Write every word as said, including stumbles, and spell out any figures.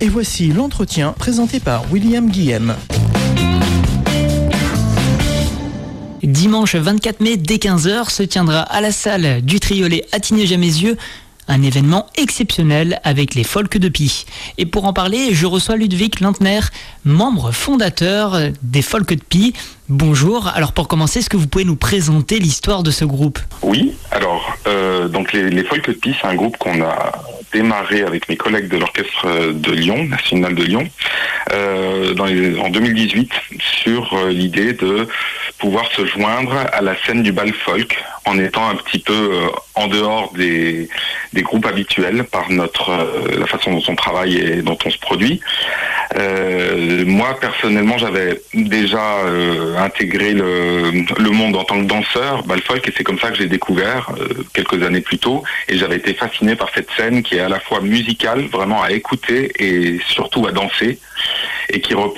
Et voici l'entretien présenté par William Guillem. Dimanche vingt-quatre mai, dès quinze heures, se tiendra à la salle du Triolet à Tigné-Jamaizieux un événement exceptionnel avec les Folk de Pie. Et pour en parler, je reçois Ludwig Lantner, membre fondateur des Folk de Pie. Bonjour. Alors pour commencer, est-ce que vous pouvez nous présenter l'histoire de ce groupe ? Oui, alors euh, donc les, les Folk de Pie, c'est un groupe qu'on a démarré avec mes collègues de l'orchestre de Lyon, national de Lyon, euh, dans les, en deux mille dix-huit, sur euh, l'idée de pouvoir se joindre à la scène du bal folk en étant un petit peu euh, en dehors des, des groupes habituels par notre euh, la façon dont on travaille et dont on se produit. Euh, moi personnellement, j'avais déjà euh, intégré le, le monde en tant que danseur bal folk et c'est comme ça que j'ai découvert euh, quelques années plus tôt et j'avais été fasciné par cette scène qui est à la fois musicale, vraiment à écouter et surtout à danser et qui reprend